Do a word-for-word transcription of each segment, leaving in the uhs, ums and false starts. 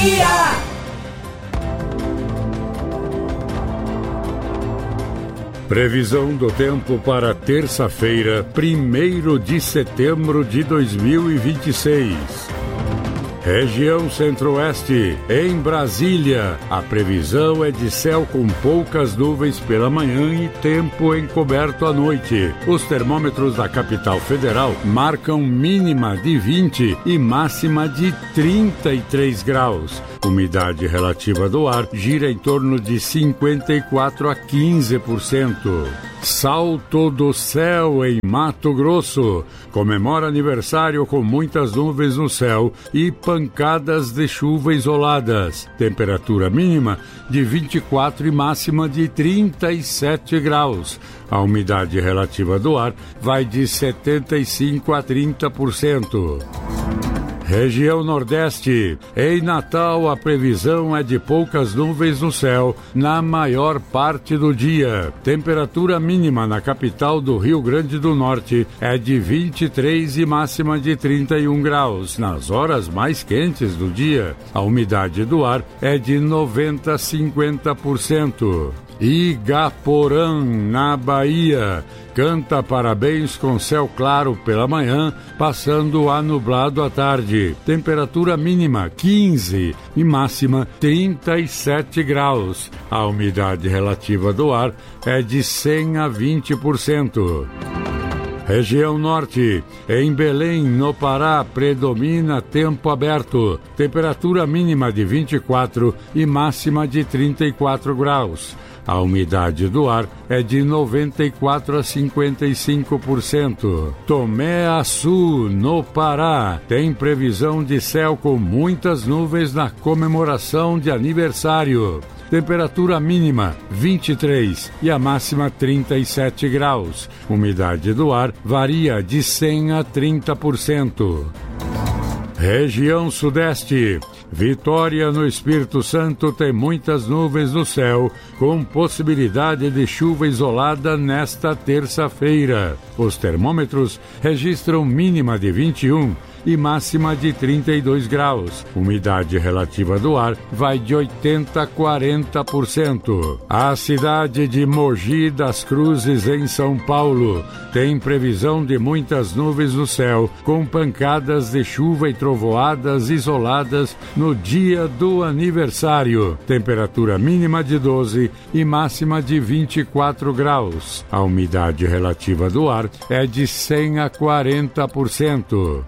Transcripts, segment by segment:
dia. Previsão do tempo para terça-feira, primeiro de setembro de dois mil e vinte e seis. Região Centro-Oeste, em Brasília, a previsão é de céu com poucas nuvens pela manhã e tempo encoberto à noite. Os termômetros da capital federal marcam mínima de vinte e máxima de trinta e três graus. Umidade relativa do ar gira em torno de cinquenta e quatro a quinze por cento. Salto do Céu, em Mato Grosso, comemora aniversário com muitas nuvens no céu e pancadas de chuva isoladas. Temperatura mínima de vinte e quatro e máxima de trinta e sete graus. A umidade relativa do ar vai de setenta e cinco a trinta por cento. Região Nordeste. Em Natal, a previsão é de poucas nuvens no céu na maior parte do dia. Temperatura mínima na capital do Rio Grande do Norte é de vinte e três e máxima de trinta e um graus. Nas horas mais quentes do dia, a umidade do ar é de noventa a cinquenta por cento. Igaporã, na Bahia, canta parabéns com céu claro pela manhã, passando a nublado à tarde. Temperatura mínima quinze e máxima trinta e sete graus. A umidade relativa do ar é de cem a vinte por cento. Região Norte, em Belém, no Pará, predomina tempo aberto. Temperatura mínima de vinte e quatro e máxima de trinta e quatro graus. A umidade do ar é de noventa e quatro a cinquenta e cinco por cento. Tomé-Açu, no Pará, tem previsão de céu com muitas nuvens na comemoração de aniversário. Temperatura mínima vinte e três e a máxima trinta e sete graus. Umidade do ar varia de cem a trinta por cento. Região Sudeste. Vitória, no Espírito Santo, tem muitas nuvens no céu, com possibilidade de chuva isolada nesta terça-feira. Os termômetros registram mínima de vinte e um e máxima de trinta e dois graus. Umidade relativa do ar vai de oitenta a quarenta por cento. A cidade de Mogi das Cruzes, em São Paulo, tem previsão de muitas nuvens no céu, com pancadas de chuva e trovoadas isoladas no dia do aniversário. Temperatura mínima de doze e máxima de vinte e quatro graus. A umidade relativa do ar é de cem a quarenta por cento.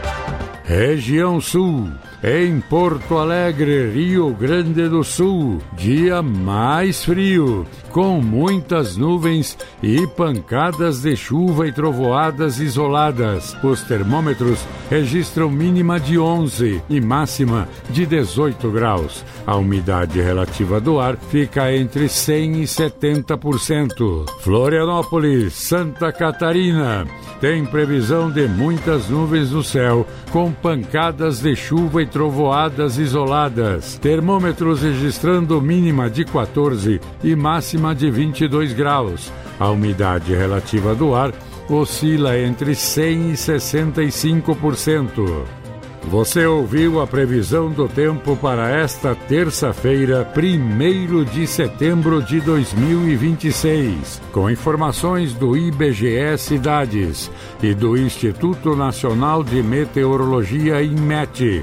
Região Sul. Em Porto Alegre, Rio Grande do Sul, dia mais frio, com muitas nuvens e pancadas de chuva e trovoadas isoladas. Os termômetros registram mínima de onze e máxima de dezoito graus. A umidade relativa do ar fica entre cem e setenta por cento. Florianópolis, Santa Catarina, tem previsão de muitas nuvens no céu, com pancadas de chuva e trovoadas isoladas. Termômetros registrando mínima de quatorze e máxima de vinte e dois graus. A umidade relativa do ar oscila entre cem e sessenta e cinco por cento. Você ouviu a previsão do tempo para esta terça-feira, primeiro de setembro de dois mil e vinte e seis, com informações do I B G E Cidades e do Instituto Nacional de Meteorologia, INMET.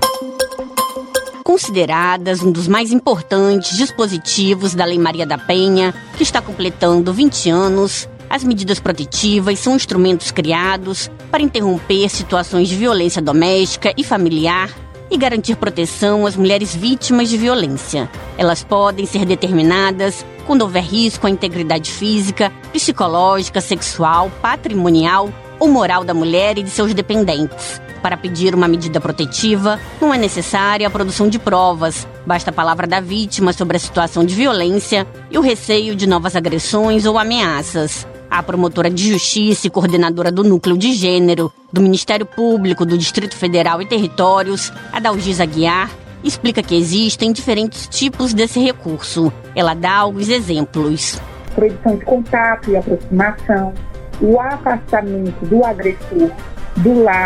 Consideradas um dos mais importantes dispositivos da Lei Maria da Penha, que está completando vinte anos, as medidas protetivas são instrumentos criados para interromper situações de violência doméstica e familiar e garantir proteção às mulheres vítimas de violência. Elas podem ser determinadas quando houver risco à integridade física, psicológica, sexual, patrimonial ou moral da mulher e de seus dependentes. Para pedir uma medida protetiva, não é necessária a produção de provas, basta a palavra da vítima sobre a situação de violência e o receio de novas agressões ou ameaças. A promotora de Justiça e coordenadora do Núcleo de Gênero do Ministério Público do Distrito Federal e Territórios, Adalgisa Aguiar, explica que existem diferentes tipos desse recurso. Ela dá alguns exemplos. Proibição de contato e aproximação, o afastamento do agressor do lar,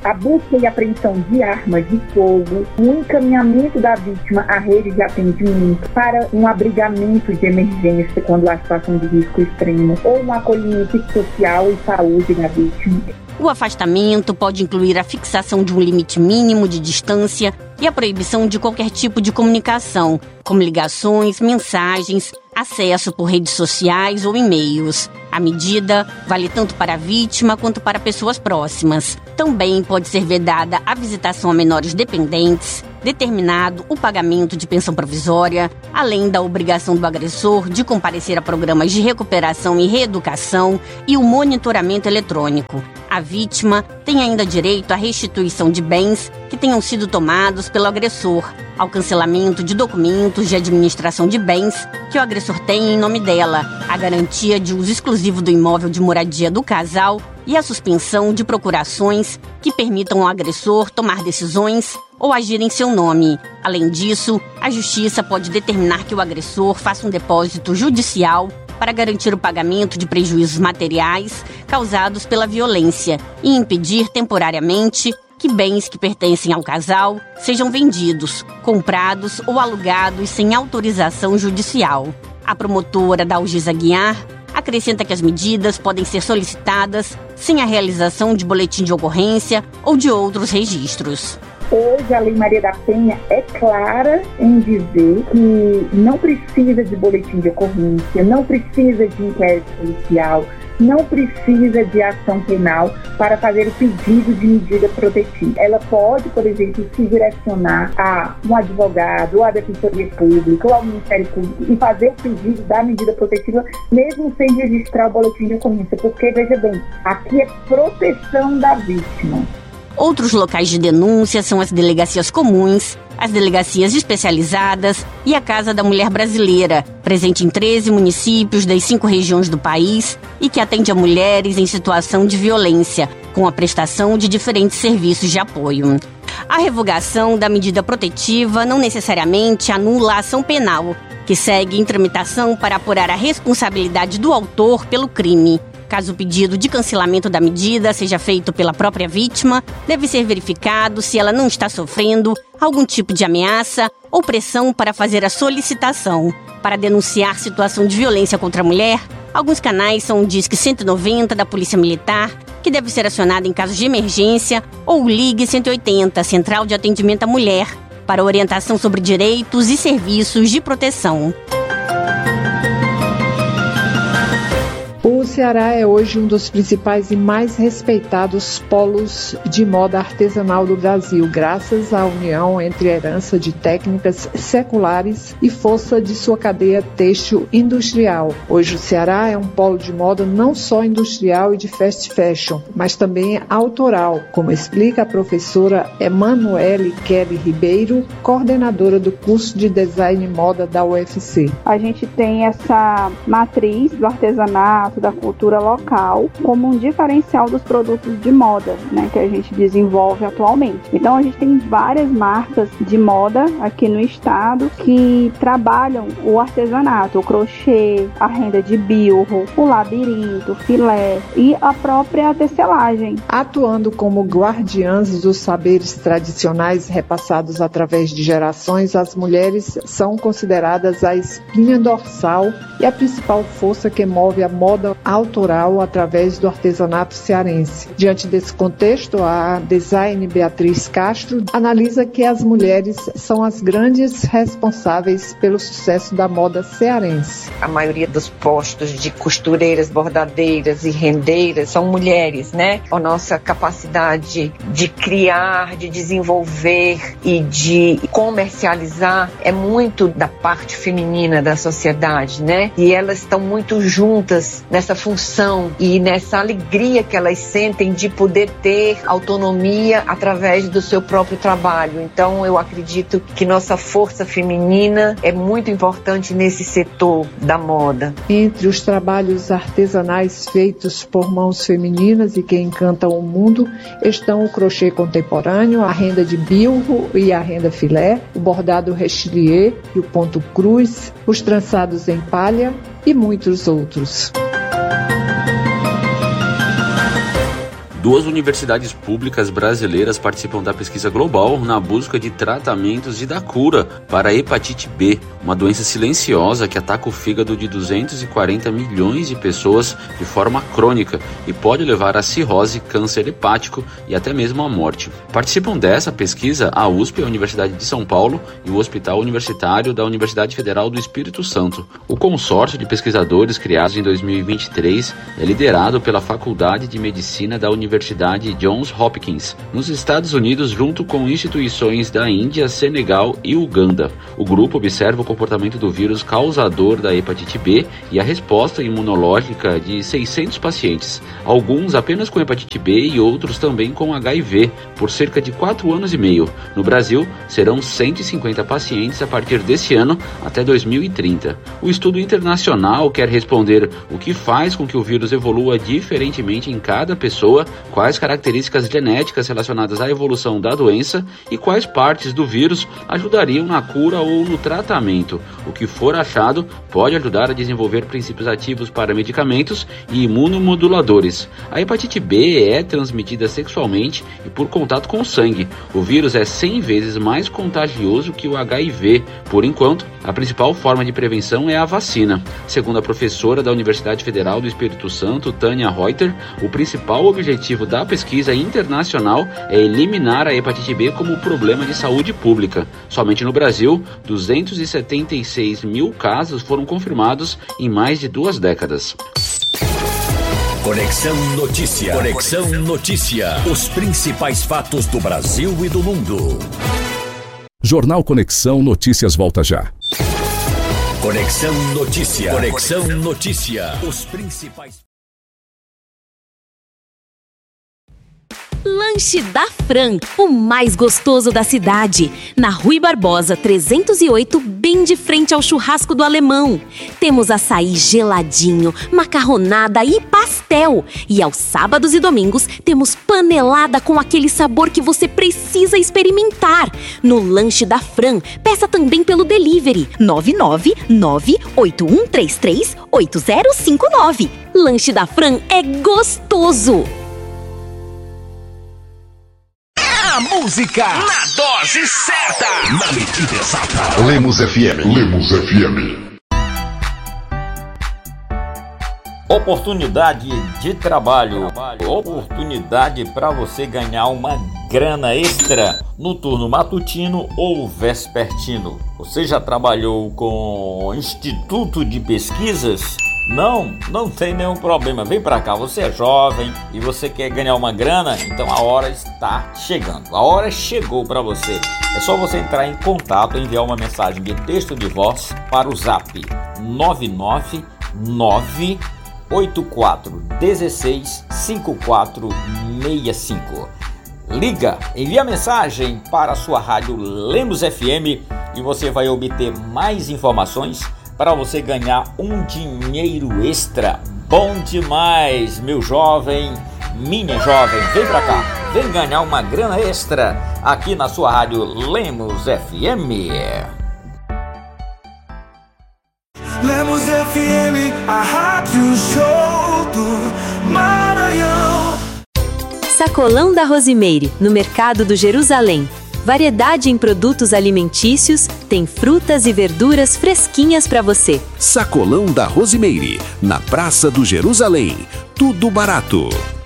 a busca e apreensão de armas de fogo, o encaminhamento da vítima à rede de atendimento para um abrigamento de emergência quando há situação de risco extremo, ou um acolhimento social e saúde da vítima. O afastamento pode incluir a fixação de um limite mínimo de distância e a proibição de qualquer tipo de comunicação, como ligações, mensagens, acesso por redes sociais ou e-mails. A medida vale tanto para a vítima quanto para pessoas próximas. Também pode ser vedada a visitação a menores dependentes, determinado o pagamento de pensão provisória, além da obrigação do agressor de comparecer a programas de recuperação e reeducação e o monitoramento eletrônico. A vítima tem ainda direito à restituição de bens que tenham sido tomados pelo agressor, ao cancelamento de documentos de administração de bens que o agressor tem em nome dela, a garantia de uso exclusivo do imóvel de moradia do casal e a suspensão de procurações que permitam ao agressor tomar decisões ou agir em seu nome. Além disso, a Justiça pode determinar que o agressor faça um depósito judicial para garantir o pagamento de prejuízos materiais causados pela violência e impedir temporariamente que bens que pertencem ao casal sejam vendidos, comprados ou alugados sem autorização judicial. A promotora Dalgisa Guiar acrescenta que as medidas podem ser solicitadas sem a realização de boletim de ocorrência ou de outros registros. Hoje a Lei Maria da Penha é clara em dizer que não precisa de boletim de ocorrência, não precisa de inquérito policial, não precisa de ação penal para fazer o pedido de medida protetiva. Ela pode, por exemplo, se direcionar a um advogado, ou à Defensoria Pública, ou ao Ministério Público e fazer o pedido da medida protetiva, mesmo sem registrar o boletim de ocorrência, porque, veja bem, aqui é proteção da vítima. Outros locais de denúncia são as delegacias comuns, as delegacias especializadas e a Casa da Mulher Brasileira, presente em treze municípios das cinco regiões do país e que atende a mulheres em situação de violência, com a prestação de diferentes serviços de apoio. A revogação da medida protetiva não necessariamente anula a ação penal, que segue em tramitação para apurar a responsabilidade do autor pelo crime. Caso o pedido de cancelamento da medida seja feito pela própria vítima, deve ser verificado se ela não está sofrendo algum tipo de ameaça ou pressão para fazer a solicitação. Para denunciar situação de violência contra a mulher, alguns canais são o Disque cento e noventa da Polícia Militar, que deve ser acionado em casos de emergência, ou o Ligue cento e oitenta, Central de Atendimento à Mulher, para orientação sobre direitos e serviços de proteção. O Ceará é hoje um dos principais e mais respeitados polos de moda artesanal do Brasil, graças à união entre a herança de técnicas seculares e força de sua cadeia têxtil industrial. Hoje o Ceará é um polo de moda não só industrial e de fast fashion, mas também autoral, como explica a professora Emanuele Kelly Ribeiro, coordenadora do curso de Design e Moda da U F C. A gente tem essa matriz do artesanato, da cultura local, como um diferencial dos produtos de moda, né, que a gente desenvolve atualmente. Então a gente tem várias marcas de moda aqui no estado que trabalham o artesanato, o crochê, a renda de bilro, o labirinto, o filé e a própria tecelagem. Atuando como guardiãs dos saberes tradicionais repassados através de gerações, as mulheres são consideradas a espinha dorsal e a principal força que move a moda autoral através do artesanato cearense. Diante desse contexto, a design Beatriz Castro analisa que as mulheres são as grandes responsáveis pelo sucesso da moda cearense. A maioria dos postos de costureiras, bordadeiras e rendeiras são mulheres, né? A nossa capacidade de criar, de desenvolver e de comercializar é muito da parte feminina da sociedade, né? E elas estão muito juntas nessa função e nessa alegria que elas sentem de poder ter autonomia através do seu próprio trabalho. Então eu acredito que nossa força feminina é muito importante nesse setor da moda. Entre os trabalhos artesanais feitos por mãos femininas e que encantam o mundo estão o crochê contemporâneo, a renda de bilro e a renda filé, o bordado rechelier e o ponto cruz, os trançados em palha e muitos outros. Duas universidades públicas brasileiras participam da pesquisa global na busca de tratamentos e da cura para a hepatite B, uma doença silenciosa que ataca o fígado de duzentos e quarenta milhões de pessoas de forma crônica e pode levar a cirrose, câncer hepático e até mesmo a morte. Participam dessa pesquisa a U S P, a Universidade de São Paulo, e o Hospital Universitário da Universidade Federal do Espírito Santo. O consórcio de pesquisadores criado em dois mil e vinte e três é liderado pela Faculdade de Medicina da Universidade Universidade Johns Hopkins, nos Estados Unidos, junto com instituições da Índia, Senegal e Uganda. O grupo observa o comportamento do vírus causador da hepatite B e a resposta imunológica de seiscentos pacientes, alguns apenas com hepatite B e outros também com H I V, por cerca de quatro anos e meio. No Brasil, serão cento e cinquenta pacientes a partir desse ano até dois mil e trinta. O estudo internacional quer responder o que faz com que o vírus evolua diferentemente em cada pessoa, quais características genéticas relacionadas à evolução da doença e quais partes do vírus ajudariam na cura ou no tratamento. O que for achado pode ajudar a desenvolver princípios ativos para medicamentos e imunomoduladores. A hepatite B é transmitida sexualmente e por contato com o sangue. O vírus é cem vezes mais contagioso que o H I V. Por enquanto, a principal forma de prevenção é a vacina. Segundo a professora da Universidade Federal do Espírito Santo, Tânia Reuter, o principal objetivo da pesquisa internacional é eliminar a hepatite B como problema de saúde pública. Somente no Brasil, duzentos e setenta e seis mil casos foram confirmados em mais de duas décadas. Conexão Notícia. Conexão Notícia. Os principais fatos do Brasil e do mundo. Jornal Conexão Notícias volta já. Conexão Notícia. Conexão Notícia. Os principais. Lanche da Fran, o mais gostoso da cidade. Na Rui Barbosa trezentos e oito, bem de frente ao churrasco do Alemão. Temos açaí geladinho, macarronada e pastel. E aos sábados e domingos temos panelada com aquele sabor que você precisa experimentar. No Lanche da Fran, peça também pelo delivery nove nove nove oito um três três oito zero cinco nove. Lanche da Fran é gostoso. A música na dose certa, na medida exata. Lemos F M. Lemos F M. Oportunidade de trabalho. Oportunidade para você ganhar uma grana extra no turno matutino ou vespertino. Você já trabalhou com Instituto de Pesquisas? Não, não tem nenhum problema. Vem pra cá, você é jovem e você quer ganhar uma grana, então a hora está chegando. A hora chegou para você. É só você entrar em contato, enviar uma mensagem de texto de voz para o zap nove nove nove oito quatro um seis cinco quatro seis cinco. Liga, envia mensagem para a sua rádio Lemos F M e você vai obter mais informações para você ganhar um dinheiro extra. Bom demais, meu jovem, minha jovem, vem pra cá, vem ganhar uma grana extra aqui na sua rádio Lemos F M. Lemos F M, a rádio show do Maranhão. Sacolão da Rosimeire, no Mercado do Jerusalém. Variedade em produtos alimentícios, tem frutas e verduras fresquinhas para você. Sacolão da Rosimeire, na Praça do Jerusalém. Tudo barato.